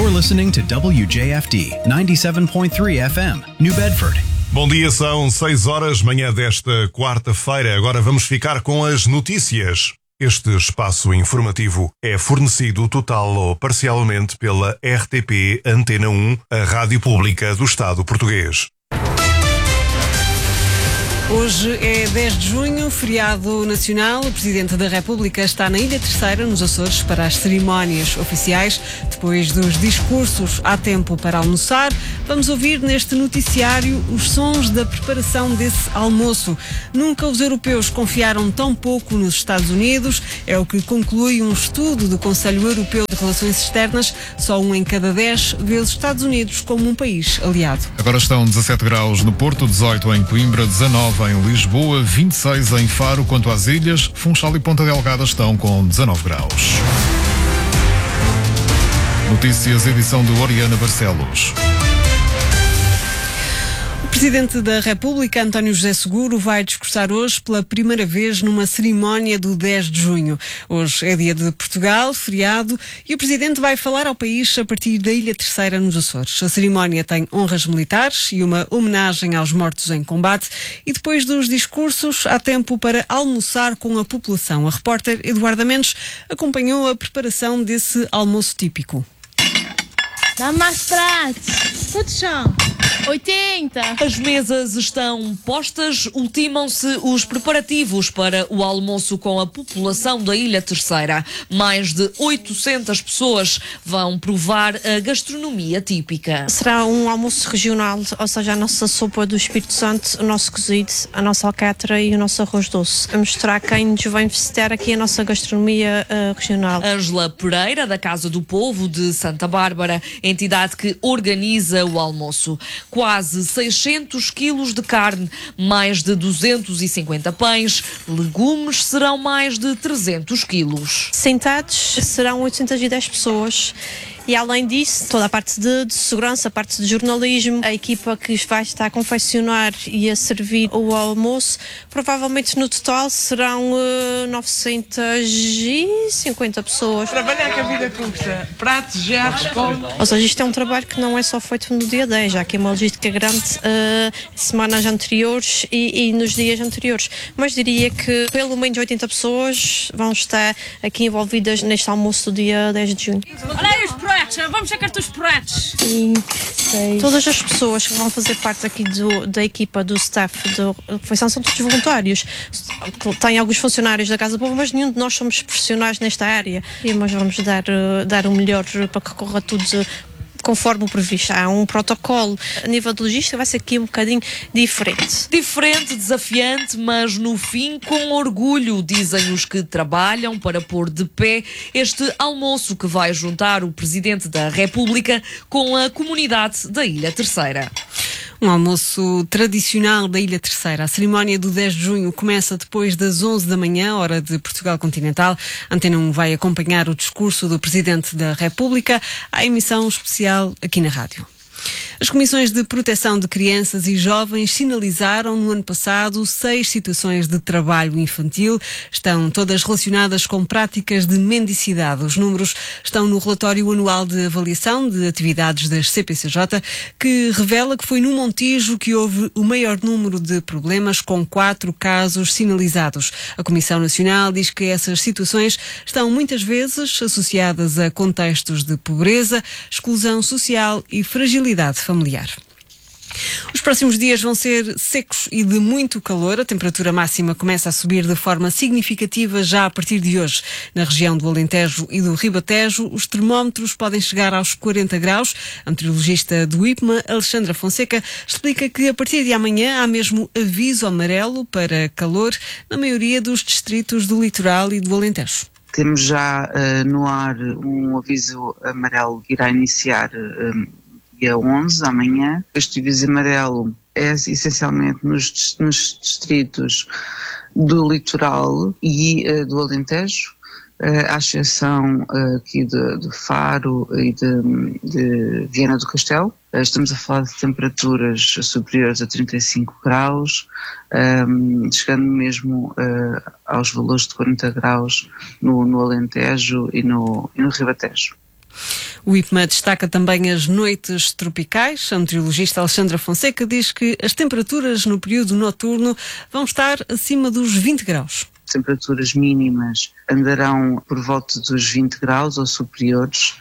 You're listening to WJFD 97.3 FM, New Bedford. Bom dia, são 6 horas, manhã desta quarta-feira. Agora vamos ficar com as notícias. Este espaço informativo é fornecido total ou parcialmente pela RTP Antena 1, a rádio pública do Estado português. Hoje é 10 de junho, feriado nacional. O Presidente da República está na Ilha Terceira, nos Açores, para as cerimónias oficiais. Depois dos discursos, há tempo para almoçar. Vamos ouvir neste noticiário os sons da preparação desse almoço. Nunca os europeus confiaram tão pouco nos Estados Unidos. É o que conclui um estudo do Conselho Europeu de Relações Externas. Só 1 em cada 10 vê os Estados Unidos como um país aliado. Agora estão 17 graus no Porto, 18 em Coimbra, 19 em Lisboa, 26 em Faro. Quanto às ilhas, Funchal e Ponta Delgada estão com 19 graus. Notícias, edição de Oriana Barcelos. O Presidente da República, António José Seguro, vai discursar hoje pela primeira vez numa cerimónia do 10 de junho. Hoje é dia de Portugal, feriado, e o Presidente vai falar ao país a partir da Ilha Terceira, nos Açores. A cerimónia tem honras militares e uma homenagem aos mortos em combate, e depois dos discursos há tempo para almoçar com a população. A repórter Eduarda Mendes acompanhou a preparação desse almoço típico. Dá mais pratos. Quantos são? 80. As mesas estão postas, ultimam-se os preparativos para o almoço com a população da Ilha Terceira. Mais de 800 pessoas vão provar a gastronomia típica. Será um almoço regional, ou seja, a nossa sopa do Espírito Santo, o nosso cozido, a nossa alcatra e o nosso arroz doce. A mostrar quem nos vem visitar aqui a nossa gastronomia regional. Ângela Pereira, da Casa do Povo de Santa Bárbara, entidade que organiza o almoço. Quase 600 quilos de carne, mais de 250 pães, legumes serão mais de 300 quilos. Sentados serão 810 pessoas. E além disso, toda a parte de segurança, a parte de jornalismo, a equipa que vai estar a confeccionar e a servir o almoço, provavelmente no total serão 950 pessoas. Trabalhar que a vida custa, pratos, jarros, pão. Ou seja, isto é um trabalho que não é só feito no dia 10, já que é uma logística grande semanas anteriores e nos dias anteriores. Mas diria que pelo menos 80 pessoas vão estar aqui envolvidas neste almoço do dia 10 de junho. Olha aí os pratos, vamos checar os pratos. 5, 6. Todas as pessoas que vão fazer parte aqui da equipa, do staff da refeição, são todos voluntários. Tem alguns funcionários da Casa do Povo, mas nenhum de nós somos profissionais nesta área. Mas vamos dar o melhor para que corra tudo conforme o previsto. Há um protocolo. A nível de logística vai ser aqui um bocadinho diferente. Diferente, desafiante, mas no fim com orgulho, dizem os que trabalham para pôr de pé este almoço que vai juntar o Presidente da República com a comunidade da Ilha Terceira. Um almoço tradicional da Ilha Terceira. A cerimónia do 10 de junho começa depois das 11 da manhã, hora de Portugal continental. A Antena 1 vai acompanhar o discurso do Presidente da República, à emissão especial aqui na rádio. As Comissões de Proteção de Crianças e Jovens sinalizaram no ano passado 6 situações de trabalho infantil. Estão todas relacionadas com práticas de mendicidade. Os números estão no relatório anual de avaliação de atividades das CPCJ, que revela que foi no Montijo que houve o maior número de problemas, com 4 casos sinalizados. A Comissão Nacional diz que essas situações estão muitas vezes associadas a contextos de pobreza, exclusão social e fragilidade familiar. Os próximos dias vão ser secos e de muito calor. A temperatura máxima começa a subir de forma significativa já a partir de hoje. Na região do Alentejo e do Ribatejo, os termómetros podem chegar aos 40 graus. A meteorologista do IPMA, Alexandra Fonseca, explica que a partir de amanhã há mesmo aviso amarelo para calor na maioria dos distritos do litoral e do Alentejo. Temos já no ar um aviso amarelo que irá iniciar dia 11, amanhã. Este aviso amarelo é essencialmente nos distritos do litoral e do Alentejo, à exceção aqui de Faro e de Viana do Castelo. Estamos a falar de temperaturas superiores a 35 graus, chegando mesmo aos valores de 40 graus no Alentejo e no Ribatejo. O IPMA destaca também as noites tropicais. A meteorologista Alexandra Fonseca diz que as temperaturas no período noturno vão estar acima dos 20 graus. As temperaturas mínimas andarão por volta dos 20 graus ou superiores,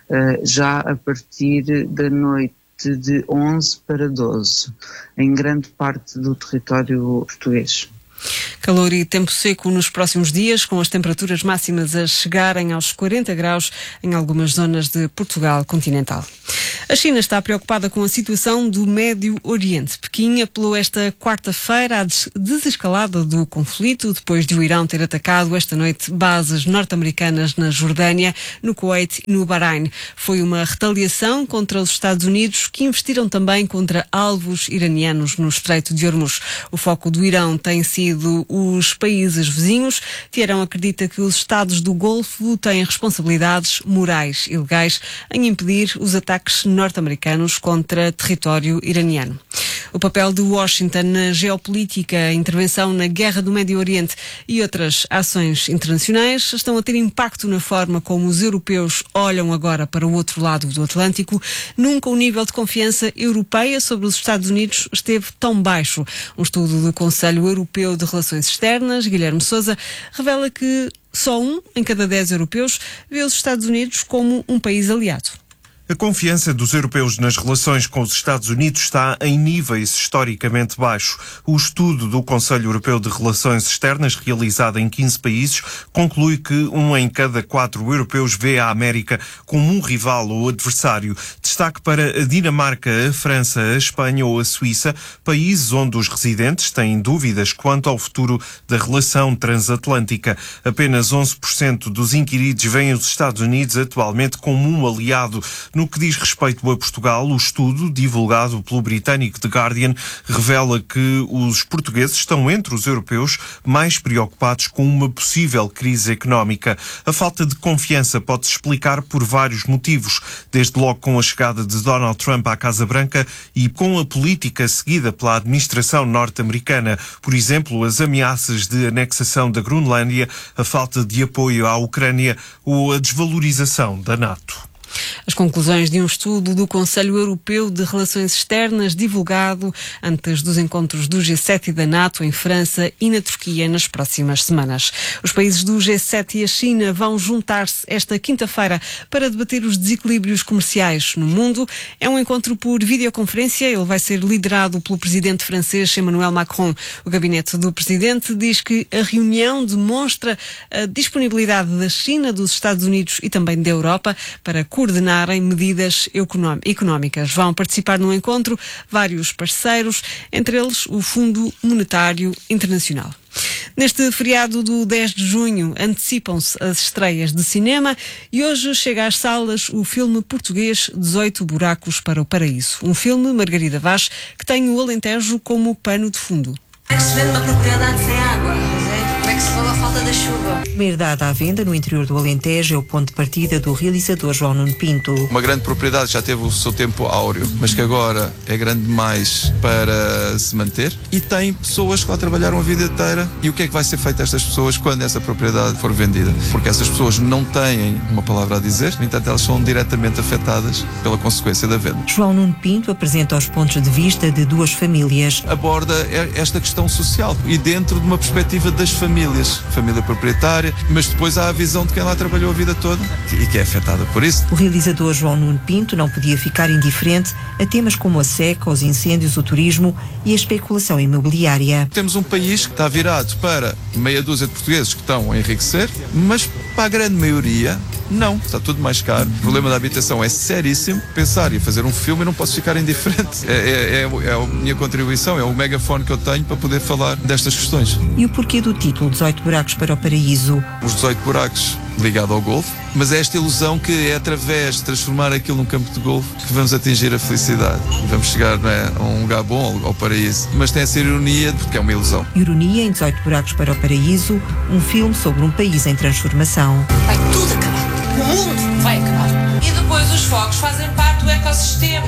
já a partir da noite de 11 para 12, em grande parte do território português. Calor e tempo seco nos próximos dias, com as temperaturas máximas a chegarem aos 40 graus em algumas zonas de Portugal continental. A China está preocupada com a situação do Médio Oriente. Pequim apelou esta quarta-feira à desescalada do conflito, depois de o Irão ter atacado esta noite bases norte-americanas na Jordânia, no Kuwait e no Bahrein. Foi uma retaliação contra os Estados Unidos, que investiram também contra alvos iranianos no Estreito de Hormuz. O foco do Irão tem sido os países vizinhos. Teherão acredita que os Estados do Golfo têm responsabilidades morais e legais em impedir os ataques norte-americanos contra território iraniano. O papel de Washington na geopolítica, a intervenção na guerra do Médio Oriente e outras ações internacionais estão a ter impacto na forma como os europeus olham agora para o outro lado do Atlântico. Nunca o nível de confiança europeia sobre os Estados Unidos esteve tão baixo. Um estudo do Conselho Europeu de Relações Externas, Guilherme Sousa, revela que só 1 em cada 10 europeus vê os Estados Unidos como um país aliado. A confiança dos europeus nas relações com os Estados Unidos está em níveis historicamente baixos. O estudo do Conselho Europeu de Relações Externas, realizado em 15 países, conclui que 1 em cada 4 europeus vê a América como um rival ou adversário. Destaque para a Dinamarca, a França, a Espanha ou a Suíça, países onde os residentes têm dúvidas quanto ao futuro da relação transatlântica. Apenas 11% dos inquiridos veem os Estados Unidos atualmente como um aliado. No que diz respeito a Portugal, o estudo, divulgado pelo britânico The Guardian, revela que os portugueses estão entre os europeus mais preocupados com uma possível crise económica. A falta de confiança pode-se explicar por vários motivos, desde logo com a chegada de Donald Trump à Casa Branca e com a política seguida pela administração norte-americana. Por exemplo, as ameaças de anexação da Groenlândia, a falta de apoio à Ucrânia ou a desvalorização da NATO. As conclusões de um estudo do Conselho Europeu de Relações Externas, divulgado antes dos encontros do G7 e da NATO em França e na Turquia nas próximas semanas. Os países do G7 e a China vão juntar-se esta quinta-feira para debater os desequilíbrios comerciais no mundo. É um encontro por videoconferência. Ele vai ser liderado pelo presidente francês Emmanuel Macron. O gabinete do presidente diz que a reunião demonstra a disponibilidade da China, dos Estados Unidos e também da Europa para coordenarem medidas económicas. Vão participar no encontro vários parceiros, entre eles o Fundo Monetário Internacional. Neste feriado do 10 de junho antecipam-se as estreias de cinema e hoje chega às salas o filme português 18 Buracos para o Paraíso. Um filme, Margarida Vaz, que tem o Alentejo como pano de fundo. Como é que se vende uma propriedade sem água? Como é que se fala a falta da chuva? Uma herdade à venda no interior do Alentejo é o ponto de partida do realizador João Nuno Pinto. Uma grande propriedade já teve o seu tempo áureo, mas que agora é grande demais para se manter e tem pessoas que lá trabalharam a vida inteira. E o que é que vai ser feito a estas pessoas quando essa propriedade for vendida? Porque essas pessoas não têm uma palavra a dizer, no entanto elas são diretamente afetadas pela consequência da venda. João Nuno Pinto apresenta os pontos de vista de duas famílias. Aborda esta questão social e dentro de uma perspectiva das famílias, família proprietária, mas depois há a visão de quem lá trabalhou a vida toda e que é afetada por isso. O realizador João Nuno Pinto não podia ficar indiferente a temas como a seca, os incêndios, o turismo e a especulação imobiliária. Temos um país que está virado para meia dúzia de portugueses que estão a enriquecer, mas para a grande maioria não, está tudo mais caro. O problema da habitação é seríssimo. Pensar e fazer um filme, eu não posso ficar indiferente. É a minha contribuição, é o megafone que eu tenho para poder falar destas questões. E o porquê do título 18 Buracos para o Paraíso? Os 18 buracos ligado ao golfe, mas é esta ilusão que é através de transformar aquilo num campo de golfe que vamos atingir a felicidade. Vamos chegar, não é, a um lugar bom, ao paraíso. Mas tem essa ironia porque é uma ilusão. Ironia em 18 Buracos para o Paraíso, um filme sobre um país em transformação. Vai tudo acabar. O mundo vai acabar. E depois os fogos fazem parte do ecossistema.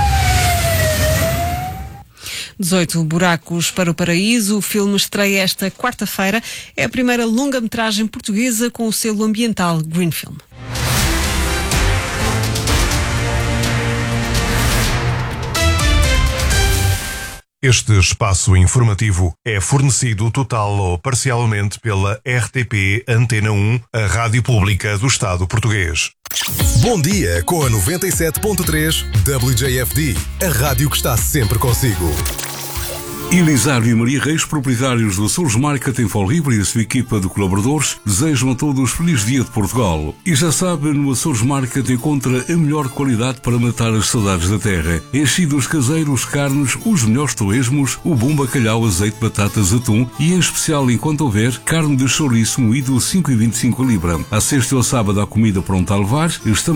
18 Buracos para o Paraíso. O filme estreia esta quarta-feira. É a primeira longa-metragem portuguesa com o selo ambiental Green Film. Este espaço informativo é fornecido total ou parcialmente pela RTP Antena 1, a rádio pública do Estado português. Bom dia com a 97.3 WJFD, a rádio que está sempre consigo. Elisário e Maria Reis, proprietários do Açores Market em Fall River, e a sua equipa de colaboradores desejam a todos feliz dia de Portugal. E já sabe, no Açores Market encontra a melhor qualidade para matar as saudades da terra. Enchidos caseiros, carnes, os melhores torresmos, o bom bacalhau, azeite, batatas, atum e, em especial, enquanto houver, carne de chouriço moído 5,25 a libra. À sexta ou sábado há comida pronta a levar. Estamos